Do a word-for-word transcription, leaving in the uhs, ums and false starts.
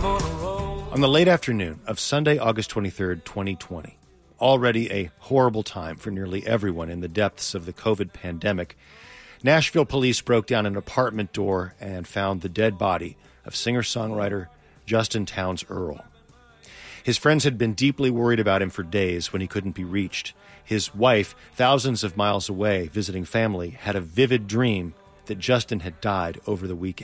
On the late afternoon of Sunday, August twenty-third, twenty twenty, already a horrible time for nearly everyone in the depths of the COVID pandemic, Nashville police broke down an apartment door and found the dead body of singer-songwriter Justin Townes Earle. His friends had been deeply worried about him for days when he couldn't be reached. His wife, thousands of miles away visiting family, had a vivid dream that Justin had died over the weekend.